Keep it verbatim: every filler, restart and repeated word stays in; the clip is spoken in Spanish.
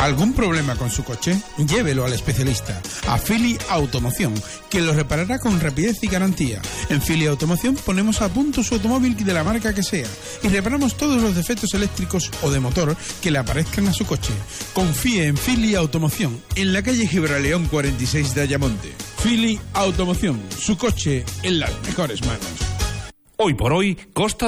¿Algún problema con su coche? Llévelo al especialista, a Fili Automoción, que lo reparará con rapidez y garantía. En Fili Automoción ponemos a punto su automóvil de la marca que sea y reparamos todos los defectos eléctricos o de motor que le aparezcan a su coche. Confíe en Fili Automoción, en la calle Gibraleón cuarenta y seis de Ayamonte. Fili Automoción, su coche en las mejores manos. Hoy por hoy, Costa